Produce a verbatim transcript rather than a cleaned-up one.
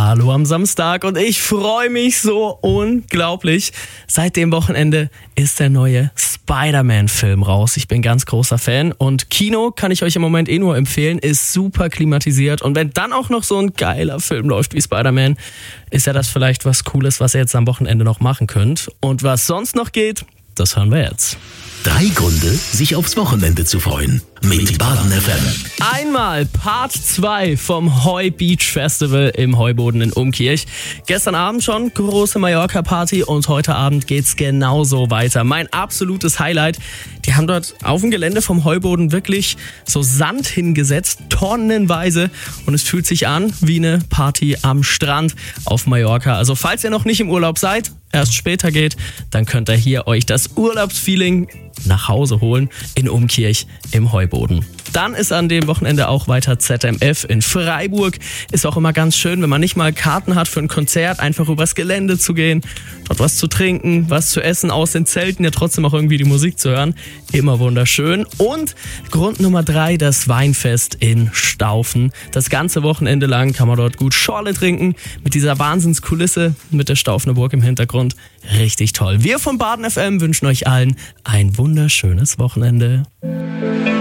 Hallo am Samstag und ich freue mich so unglaublich. Seit dem Wochenende ist der neue Spider-Man-Film raus. Ich bin ganz großer Fan und Kino kann ich euch im Moment eh nur empfehlen, ist super klimatisiert und wenn dann auch noch so ein geiler Film läuft wie Spider-Man, ist ja das vielleicht was Cooles, was ihr jetzt am Wochenende noch machen könnt. Und was sonst noch geht, das hören wir jetzt. Drei Gründe, sich aufs Wochenende zu freuen. Mit Baden F M. Einmal Part zwei vom Heu Beach Festival im Heuboden in Umkirch. Gestern Abend schon große Mallorca-Party und heute Abend geht's genauso weiter. Mein absolutes Highlight. Die haben dort auf dem Gelände vom Heuboden wirklich so Sand hingesetzt, tonnenweise. Und es fühlt sich an wie eine Party am Strand auf Mallorca. Also falls ihr noch nicht im Urlaub seid, erst später geht, dann könnt ihr hier euch das Urlaubsfeeling nach Hause holen in Umkirch im Heuboden. Dann ist an dem Wochenende auch weiter Z M F in Freiburg. Ist auch immer ganz schön, wenn man nicht mal Karten hat für ein Konzert, einfach übers Gelände zu gehen, dort was zu trinken, was zu essen, aus den Zelten, ja trotzdem auch irgendwie die Musik zu hören. Immer wunderschön. Und Grund Nummer drei, das Weinfest in Staufen. Das ganze Wochenende lang kann man dort gut Schorle trinken, mit dieser Wahnsinnskulisse, mit der Staufener Burg im Hintergrund. Richtig toll. Wir von Baden F M wünschen euch allen ein wunderschönes Wochenende.